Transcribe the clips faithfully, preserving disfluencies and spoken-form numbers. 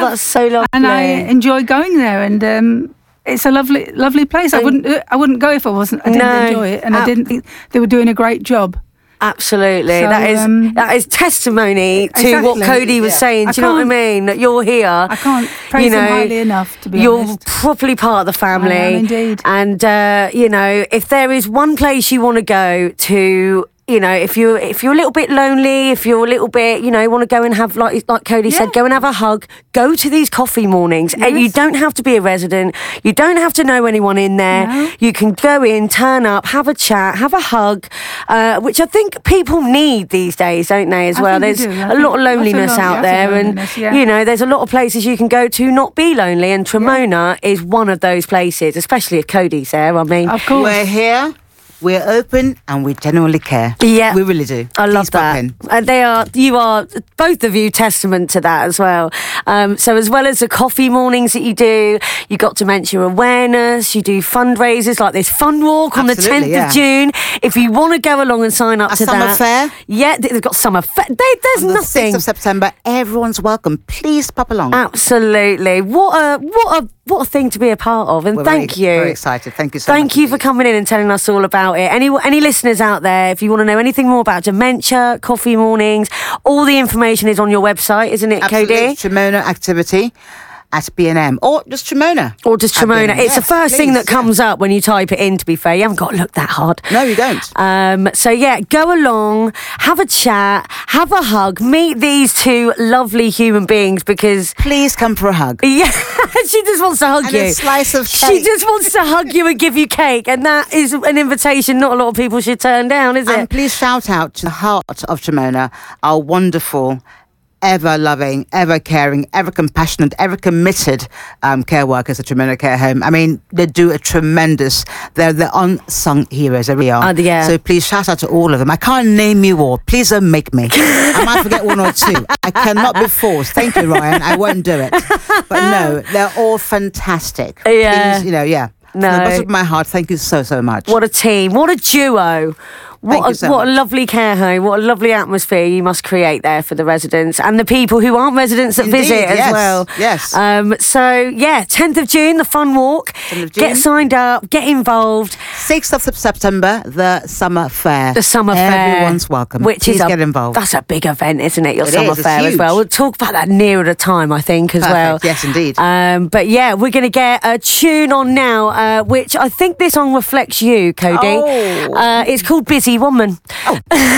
that's so lovely. And I enjoy going there, and um, it's a lovely, lovely place. I wouldn't, I wouldn't go if I wasn't. I didn't No. enjoy it, and Ab- I didn't think they were doing a great job. Absolutely. So, that is um, that is testimony to what Exactly. Cody was Yeah. saying. I Do you know what I can't- mean? That you're here. I can't praise you know, them highly enough, to be you're honest. properly part of the family. I am indeed. And uh, you know, if there is one place you want to go to, you know, if you're if you're a little bit lonely, if you're a little bit, you know, want to go and have, like like Cody Yeah. said, go and have a hug. Go to these coffee mornings, and you Yes. don't have to be a resident. You don't have to know anyone in there. No. You can go in, turn up, have a chat, have a hug, uh, which I think people need these days, don't they? As I well, think they there's do. I a think lot of lots of loneliness lon- out lots of there, loneliness, and yeah. you know, there's a lot of places you can go to not be lonely, and Tremona is one of those places, especially if Cody's there. I mean, Of course. We're here, we're open, and we genuinely care. Yeah. We really do. I love Please pop that. in. And they are, you are, both of you, testament to that as well. Um, so as well as the coffee mornings that you do, you got dementia awareness, you do fundraisers like this fun walk on the Absolutely, tenth yeah. of June. If you want to go along and sign up A to summer that. fair? Yeah, they've got summer fair. They, there's On the nothing. sixth of September, everyone's welcome. Please pop along. Absolutely. What a, what a, what a thing to be a part of. And We're thank very, you. Very excited. Thank you so Thank much. you for indeed. coming in and telling us all about it. Any any listeners out there, if you want to know anything more about dementia, coffee mornings, all the information is on your website, isn't it, Absolutely. Cody? Tremona activity at B and M or just Tremona. Or just at B and Tremona. M. It's the Yes, first thing please, that comes up when you type it in, to be fair. You haven't got to look that hard. yeah. No, you don't. Um, so yeah, go along, have a chat, have a hug, meet these two lovely human beings, because Please come for a hug. yeah, she just wants to hug And you. a slice of She cake. just wants to hug you and give you cake, and that is an invitation not a lot of people should turn down, is And it? please shout out to the heart of Tremona, our wonderful, ever loving, ever caring, ever compassionate, ever committed um, care workers at Tremona Care Home. I mean, they do a tremendous, they're the unsung heroes, they really are. Uh, yeah. So please shout out to all of them. I can't name you all. Please don't make me. I might forget one or two. I cannot be forced. Thank you, Ryan. I won't do it. But no, they're all fantastic. Yeah. Please, you know, yeah. No. From the bottom of my heart, thank you so, so much. What a team! What a duo! Thank What you a, so what a much. lovely care home! What a lovely atmosphere you must create there for the residents and the people who aren't residents that Indeed, visit as yes, well. yes. Um, so yeah, tenth of June, the fun walk. tenth of Get June. signed up. Get involved. sixth of September, the summer fair. The summer fair, Everyone's welcome. Which Please is a, get involved. That's a big event, isn't it? Your It summer is, it's fair as huge. well. We'll talk about that nearer the time, I think, as Perfect, well. yes, indeed. Um, but yeah, we're going to get a tune on now, uh, which I think this song reflects you, Cody. Oh. Uh, it's called "Busy Woman." Oh.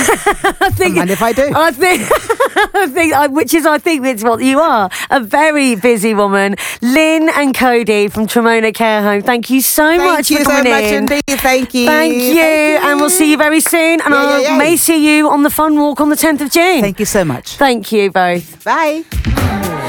I think. Don't mind if I do. I think. I think. I- Which is, I think, it's what you are. A very busy woman. Lynn and Cody from Tremona Care Home. Thank you so Thank much you for so coming much in. indeed. Thank you. Thank you. Thank you. And we'll see you very soon. And Yeah, I yeah, yeah. may see you on the fun walk on the tenth of June. Thank you so much. Thank you both. Bye.